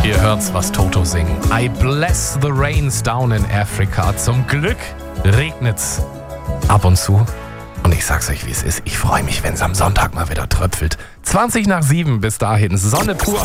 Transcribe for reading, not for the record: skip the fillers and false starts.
Ihr hört's, was Toto singen. I bless the rains down in Africa. Zum Glück regnet's ab und zu. Und ich sag's euch, wie es ist. Ich freue mich, wenn es am Sonntag mal wieder tröpfelt. 7:20 bis dahin. Sonne pur.